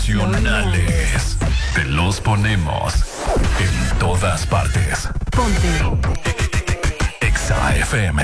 nacionales. Te los ponemos en todas partes. Ponte Exa FM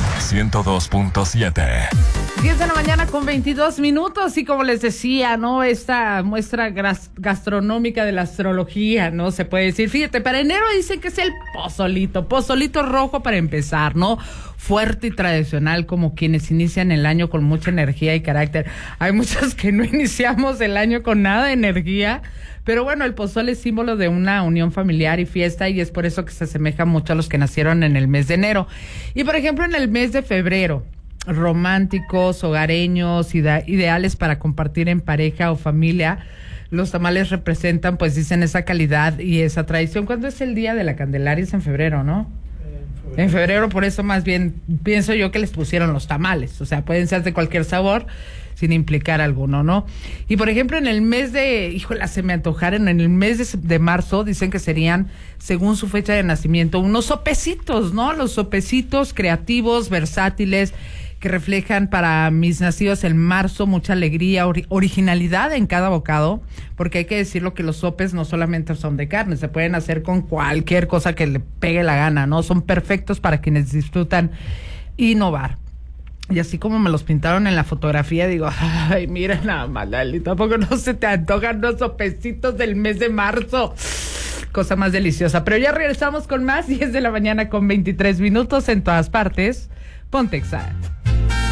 102.7. 10 de la mañana con 22 minutos y como les decía, ¿no? Esta muestra gastronómica de la astrología, ¿no? Se puede decir, fíjate, para enero dicen que es el pozolito rojo para empezar, ¿no? Fuerte y tradicional, como quienes inician el año con mucha energía y carácter. Hay muchos que no iniciamos el año con nada de energía, pero bueno, el pozole es símbolo de una unión familiar y fiesta y es por eso que se asemeja mucho a los que nacieron en el mes de enero. Y por ejemplo, en el mes de febrero, románticos, hogareños, ideales para compartir en pareja o familia. Los tamales representan, pues dicen, esa calidad y esa tradición. ¿Cuándo es el día de la Candelaria? Es en febrero, ¿no? En febrero, por eso más bien pienso yo que les pusieron los tamales. O sea, pueden ser de cualquier sabor sin implicar alguno, ¿no? Y por ejemplo, en el mes de, híjole, se me antojaron, en el mes de marzo dicen que serían, según su fecha de nacimiento, unos sopecitos, ¿no? Los sopecitos creativos, versátiles, que reflejan para mis nacidos en marzo mucha alegría, originalidad en cada bocado, porque hay que decirlo que los sopes no solamente son de carne, se pueden hacer con cualquier cosa que le pegue la gana, ¿no? Son perfectos para quienes disfrutan innovar. Y así como me los pintaron en la fotografía, digo, ay, mira nada más, Lali, tampoco no se te antojan los sopecitos del mes de marzo. Cosa más deliciosa. Pero ya regresamos con más, 10 de la mañana con 23 minutos en todas partes. Ponte Exa.